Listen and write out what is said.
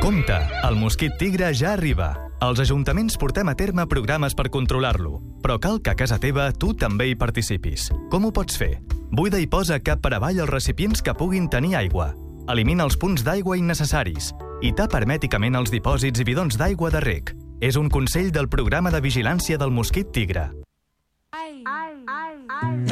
Compte, el mosquit tigre ja arriba. Els ajuntaments portem a terme programes per controlar-lo, però cal que a casa teva tu també hi participis. Com ho pots fer? Buida i posa cap per avall els recipients que puguin tenir aigua. Elimina els punts d'aigua innecessaris i tapa hermèticament els dipòsits i bidons d'aigua de reg. És un consell del programa de vigilància del mosquit tigre.